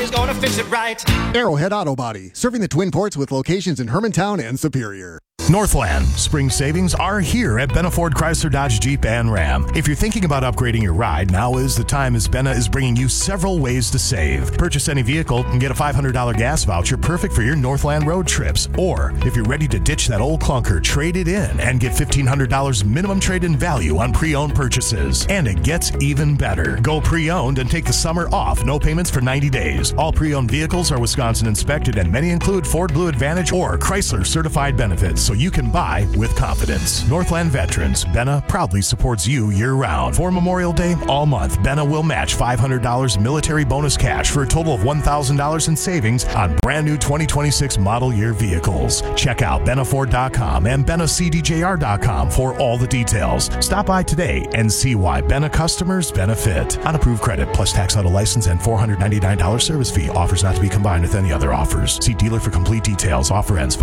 always gonna fix it right. Arrowhead Auto Body, serving the Twin Ports with locations in Hermantown and Superior. Northland spring savings are here at Benna Ford Chrysler Dodge Jeep and Ram. If you're thinking about upgrading your ride, now is the time, as Benna is bringing you several ways to save. Purchase any vehicle and get a $500 gas voucher perfect for your Northland road trips. Or if you're ready to ditch that old clunker, trade it in and get $1,500 minimum trade-in value on pre-owned purchases. And it gets even better. Go pre-owned and take the summer off. No payments for 90 days. All pre-owned vehicles are Wisconsin inspected, and many include Ford Blue Advantage or Chrysler certified benefits, so you can buy with confidence. Northland Veterans, Benna proudly supports you year-round. For Memorial Day, all month, Benna will match $500 military bonus cash for a total of $1,000 in savings on brand new 2026 model year vehicles. Check out BennaFord.com and BennaCDJR.com for all the details. Stop by today and see why Benna customers benefit. On approved credit plus tax auto license and $499 service fee. Offers not to be combined with any other offers. See dealer for complete details. Offer ends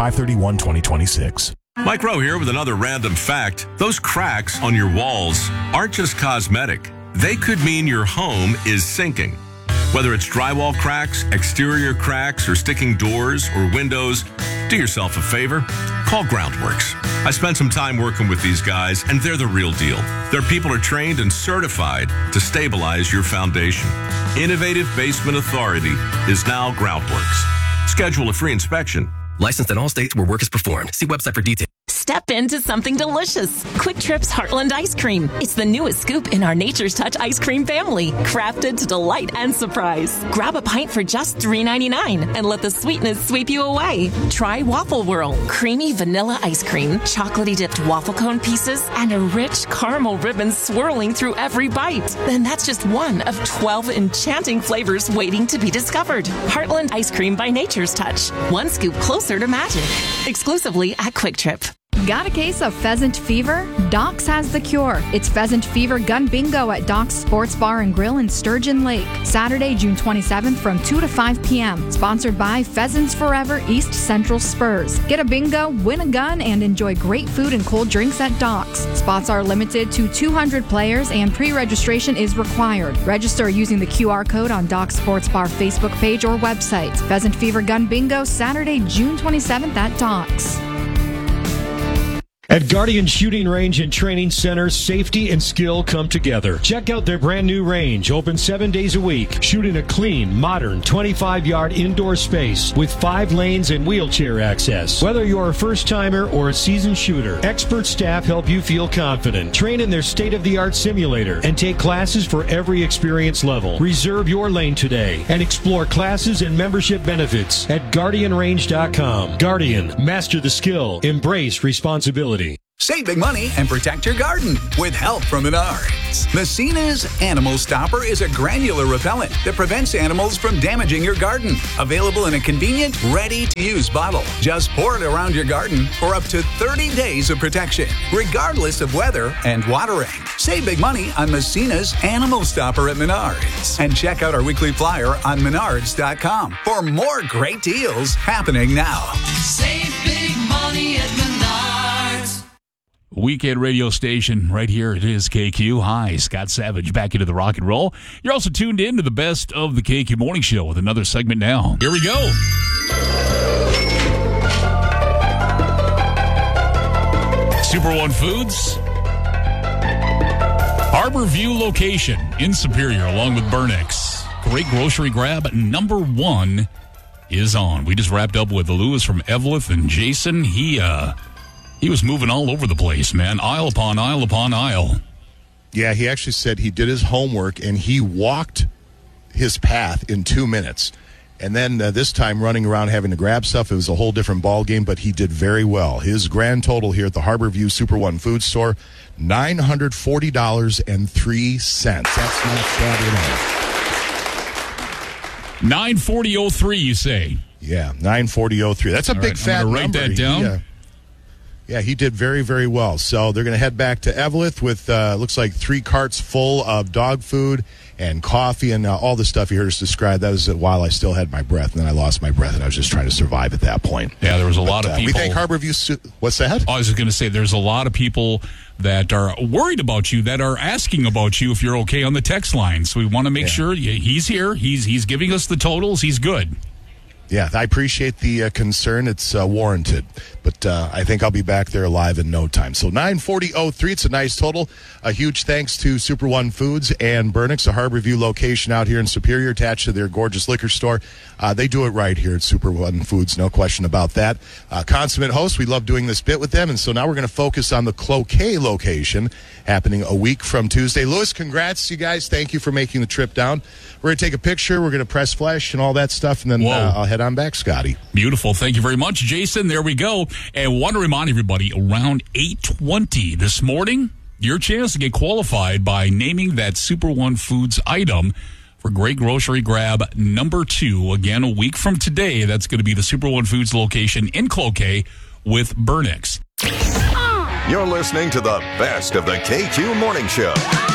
5/31/2026. Mike Rowe here with another random fact. Those cracks on your walls aren't just cosmetic. They could mean your home is sinking. Whether it's drywall cracks, exterior cracks, or sticking doors or windows, do yourself a favor. Call Groundworks. I spent some time working with these guys, and they're the real deal. Their people are trained and certified to stabilize your foundation. Innovative Basement Authority is now Groundworks. Schedule a free inspection. Licensed in all states where work is performed. See website for details. Step into something delicious. Quick Trip's Heartland Ice Cream. It's the newest scoop in our Nature's Touch ice cream family, crafted to delight and surprise. Grab a pint for just $3.99 and let the sweetness sweep you away. Try Waffle Whirl, creamy vanilla ice cream, chocolatey dipped waffle cone pieces, and a rich caramel ribbon swirling through every bite. Then that's just one of 12 enchanting flavors waiting to be discovered. Heartland Ice Cream by Nature's Touch. One scoop closer to magic. Exclusively at Quick Trip. Got a case of pheasant fever? Doc's has the cure. It's Pheasant Fever Gun Bingo at Doc's Sports Bar and Grill in Sturgeon Lake. Saturday, June 27th from 2 to 5 p.m. Sponsored by Pheasants Forever East Central Spurs. Get a bingo, win a gun, and enjoy great food and cold drinks at Doc's. Spots are limited to 200 players and pre-registration is required. Register using the QR code on Doc's Sports Bar Facebook page or website. Pheasant Fever Gun Bingo, Saturday, June 27th at Doc's. At Guardian Shooting Range and Training Center, safety and skill come together. Check out their brand new range, open 7 days a week. Shoot in a clean, modern, 25-yard indoor space with 5 lanes and wheelchair access. Whether you're a first-timer or a seasoned shooter, expert staff help you feel confident. Train in their state-of-the-art simulator and take classes for every experience level. Reserve your lane today and explore classes and membership benefits at GuardianRange.com. Guardian, master the skill, embrace responsibility. Save big money and protect your garden with help from Menards. Messina's Animal Stopper is a granular repellent that prevents animals from damaging your garden. Available in a convenient, ready-to-use bottle. Just pour it around your garden for up to 30 days of protection, regardless of weather and watering. Save big money on Messina's Animal Stopper at Menards. And check out our weekly flyer on Menards.com for more great deals happening now. Save big money at Menards. Weekend radio station right here. It is KQ. Hi, Scott Savage back into the rock and roll. You're also tuned in to the best of the KQ Morning Show with another segment now. Here we go. Super One Foods. Harbor View location in Superior along with Burnix. Great grocery grab. Number 1 is on. We just wrapped up with Lewis from Evelyn and Jason. He was moving all over the place, man. Aisle upon aisle upon aisle. Yeah, he actually said he did his homework and he walked his path in 2 minutes. And then this time running around having to grab stuff, it was a whole different ball game, but he did very well. His grand total here at the Harbor View Super One Food Store, $940.03. That's not bad at all. 940.03, you say? Yeah, 940.03. That's a big fat number. I'm going to write that down. Yeah, he did very, very well. So they're going to head back to Eveleth with, looks like 3 carts full of dog food and coffee and all the stuff you heard us describe. That was while I still had my breath, and then I lost my breath, and I was just trying to survive at that point. Yeah, there was a lot of people. We thank Harborview. What's that? I was just going to say there's a lot of people that are worried about you, that are asking about you if you're okay on the text line. So we want to make sure he's here. He's giving us the totals. He's good. Yeah, I appreciate the concern. It's warranted. But I think I'll be back there live in no time. So 940.03, it's a nice total. A huge thanks to Super One Foods and Burnix, a Harborview location out here in Superior, attached to their gorgeous liquor store. They do it right here at Super One Foods, no question about that. Consummate host, we love doing this bit with them. And so now we're going to focus on the Cloquet location happening a week from Tuesday. Lewis, congrats, you guys. Thank you for making the trip down. We're going to take a picture. We're going to press flash and all that stuff. And then I'll head on back, Scotty. Beautiful. Thank you very much, Jason. There we go. And want to remind everybody, around 8:20 this morning, your chance to get qualified by naming that Super One Foods item for Great Grocery Grab number 2. Again, a week from today, that's going to be the Super One Foods location in Cloquet with Burnix. You're listening to the best of the KQ Morning Show.